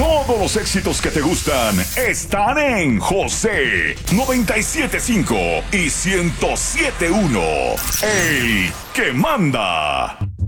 Todos los éxitos que te gustan están en José 97.5 y 107.1. El que manda.